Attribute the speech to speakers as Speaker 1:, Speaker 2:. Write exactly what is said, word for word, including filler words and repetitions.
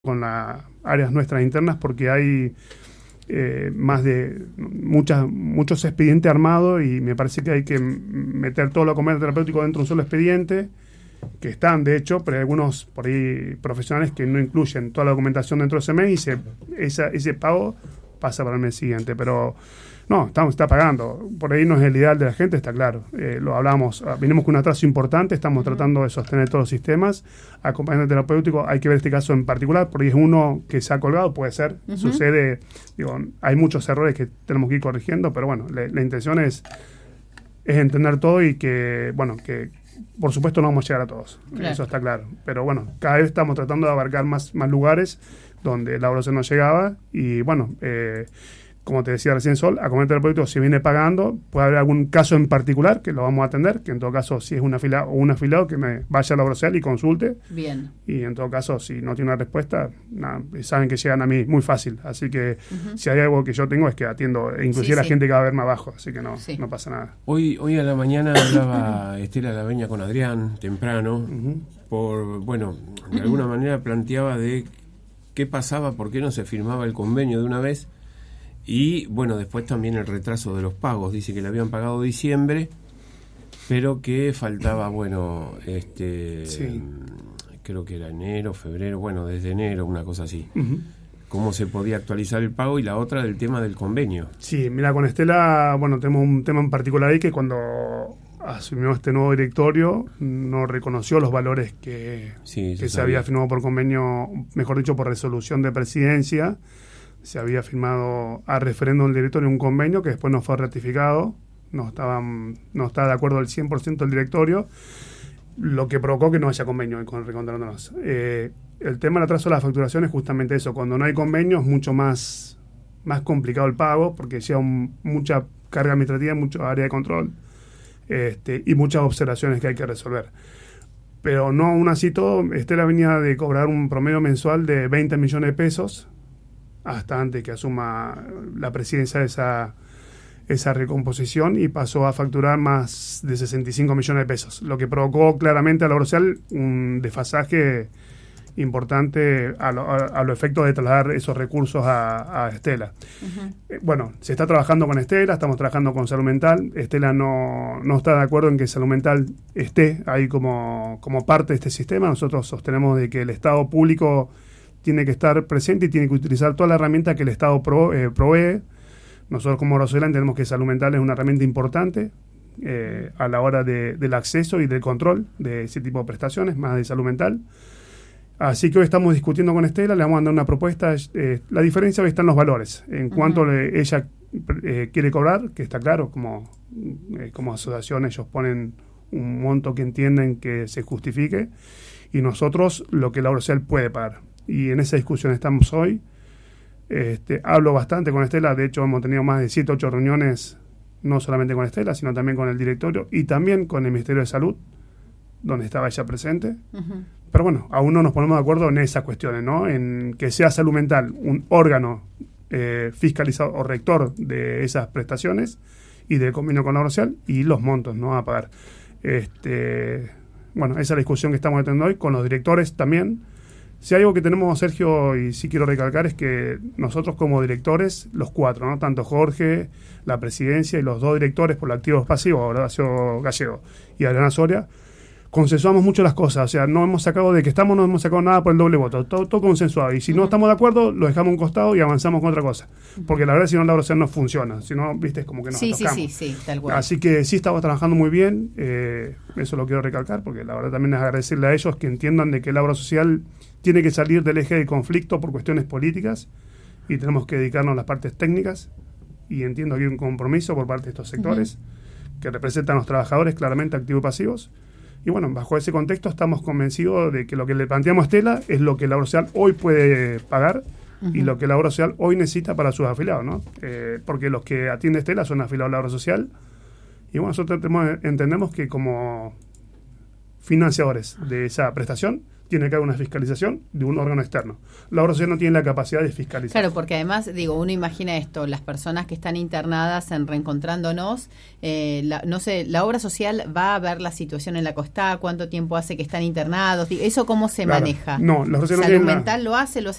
Speaker 1: con las áreas nuestras internas porque hay eh, más de muchas muchos expedientes armados y me parece que hay que meter todo lo comercio terapéutico dentro de un solo expediente, que están de hecho, pero hay algunos por ahí profesionales que no incluyen toda la documentación dentro de ese mes y se, esa, ese pago pasa para el mes siguiente, pero no, estamos, está pagando. Por ahí no es el ideal de la gente, está claro. Eh, lo hablamos, venimos con un atraso importante, estamos uh-huh. tratando de sostener todos los sistemas. Acompañamiento terapéutico, hay que ver este caso en particular, porque es uno que se ha colgado, puede ser, uh-huh. sucede, digo, hay muchos errores que tenemos que ir corrigiendo, pero bueno, la, la intención es, es entender todo y que, bueno, que por supuesto no vamos a llegar a todos, claro. Eso está claro. Pero bueno, cada vez estamos tratando de abarcar más, más lugares donde la evaluación no llegaba y bueno, eh, como te decía recién Sol, acompañamiento terapéutico se viene pagando, puede haber algún caso en particular que lo vamos a atender, que en todo caso si es un afiliado o un afiliado que me vaya a la obra social y consulte.
Speaker 2: Bien. Y
Speaker 1: en todo caso si no tiene una respuesta, nada, saben que llegan a mí muy fácil, así que uh-huh. si hay algo que yo tengo es que atiendo, inclusive sí, la sí. gente que va a verme abajo, así que no, sí. no pasa nada.
Speaker 3: Hoy hoy a la mañana hablaba Estela Laveña con Adrián temprano, uh-huh. por, bueno, de alguna manera planteaba de qué pasaba, por qué no se firmaba el convenio de una vez. Y bueno, después también el retraso de los pagos. Dice que le habían pagado diciembre, pero que faltaba, bueno, este sí. creo que era enero, febrero, bueno, desde enero, una cosa así. Uh-huh. ¿Cómo se podía actualizar el pago? Y la otra del tema del convenio.
Speaker 1: Sí, mira, con Estela, bueno, tenemos un tema en particular ahí que cuando asumió este nuevo directorio no reconoció los valores que, sí, que se había firmado por convenio, mejor dicho, por resolución de presidencia. Se había firmado a referéndum del directorio un convenio que después no fue ratificado, no estaban, no estaba de acuerdo el cien por ciento del directorio, lo que provocó que no haya convenio con Recontrándonos. Eh, el tema del atraso de la facturación es justamente eso, cuando no hay convenio es mucho más, más complicado el pago, porque lleva un, mucha carga administrativa, mucha área de control este, y muchas observaciones que hay que resolver. Pero no aún así todo, Estela venía de cobrar un promedio mensual de veinte millones de pesos, hasta antes que asuma la presidencia de esa, esa recomposición y pasó a facturar más de sesenta y cinco millones de pesos, lo que provocó claramente a la obra social un desfasaje importante a, lo, a, a los efectos de trasladar esos recursos a, a Estela. Uh-huh. Eh, bueno, se está trabajando con Estela, estamos trabajando con Salud Mental. Estela no, no está de acuerdo en que Salud Mental esté ahí como, como parte de este sistema. Nosotros sostenemos de que el Estado público tiene que estar presente y tiene que utilizar toda la herramienta que el Estado pro, eh, provee. Nosotros como obra social entendemos que salud mental es una herramienta importante eh, a la hora de, del acceso y del control de ese tipo de prestaciones, más de salud mental. Así que hoy estamos discutiendo con Estela, le vamos a dar una propuesta. Eh, la diferencia hoy está en los valores, en uh-huh. cuanto le, ella eh, quiere cobrar, que está claro, como, eh, como asociación ellos ponen un monto que entienden que se justifique, y nosotros lo que la obra social puede pagar. Y en esa discusión estamos hoy. Este, hablo bastante con Estela, de hecho hemos tenido más de siete, ocho reuniones, no solamente con Estela, sino también con el directorio y también con el Ministerio de Salud, donde estaba ella presente. Uh-huh. Pero bueno, aún no nos ponemos de acuerdo en esas cuestiones, ¿no? En que sea Salud Mental un órgano eh, fiscalizador o rector de esas prestaciones y del convenio con la obra social y los montos, ¿no?, a pagar. Este, bueno, esa es la discusión que estamos teniendo hoy con los directores también. Si hay algo que tenemos, Sergio, y sí quiero recalcar, es que nosotros como directores, los cuatro, ¿no?, tanto Jorge, la presidencia y los dos directores por los activos pasivos, Horacio Gallego y Adriana Soria, consensuamos mucho las cosas. O sea, no hemos sacado de que estamos, no hemos sacado nada por el doble voto, todo, todo consensuado. Y si uh-huh. no estamos de acuerdo, lo dejamos a un costado y avanzamos con otra cosa. Porque la verdad, si no, la oración no funciona. Si no, viste, es como que nos
Speaker 2: sí,
Speaker 1: tocamos.
Speaker 2: Sí, sí, sí, tal cual.
Speaker 1: Así que sí estamos trabajando muy bien. Eh, eso lo quiero recalcar, porque la verdad también es agradecerle a ellos que entiendan de que la obra social tiene que salir del eje de conflicto por cuestiones políticas y tenemos que dedicarnos a las partes técnicas. Y entiendo que hay un compromiso por parte de estos sectores uh-huh. que representan a los trabajadores claramente activos y pasivos. Y bueno, bajo ese contexto estamos convencidos de que lo que le planteamos a Estela es lo que la obra social hoy puede pagar uh-huh. y lo que la obra social hoy necesita para sus afiliados, ¿no? Eh, porque los que atiende Estela son afiliados a la obra social. Y bueno, nosotros tenemos, entendemos que como financiadores de esa prestación tiene que haber una fiscalización de un órgano externo. La obra social no tiene la capacidad de fiscalizar.
Speaker 2: Claro, porque además, digo, uno imagina esto, las personas que están internadas en Reencontrándonos, eh, la, no sé, la obra social va a ver la situación en la costa, cuánto tiempo hace que están internados, ¿eso cómo se claro. maneja?
Speaker 1: No, la obra social
Speaker 2: ¿Salud
Speaker 1: no
Speaker 2: mental la... lo hace, lo hace